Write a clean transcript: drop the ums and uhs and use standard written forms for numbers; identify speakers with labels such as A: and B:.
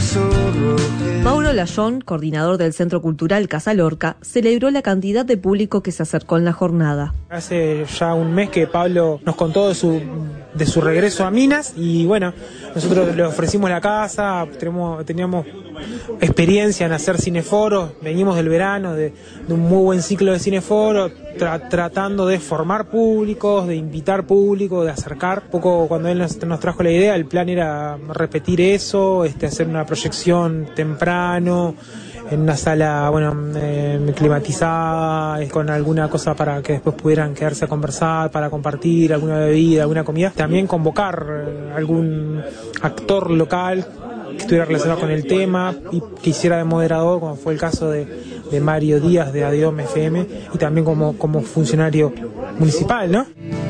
A: Mauro Layón, coordinador del Centro Cultural Casa Lorca, celebró la cantidad de público que se acercó en la jornada.
B: Hace ya un mes que Pablo nos contó de su regreso a Minas y bueno, nosotros le ofrecimos la casa, teníamos experiencia en hacer cineforos, venimos del verano de un muy buen ciclo de cineforos, tratando de formar públicos, de invitar público, de acercar. Un poco cuando él nos trajo la idea, el plan era repetir eso, hacer una proyección temprano, en una sala climatizada, con alguna cosa para que después pudieran quedarse a conversar, para compartir alguna bebida, alguna comida. También convocar algún actor local que estuviera relacionado con el tema y que hiciera de moderador, como fue el caso de Mario Díaz de ADIOM FM, y también como funcionario municipal, ¿no?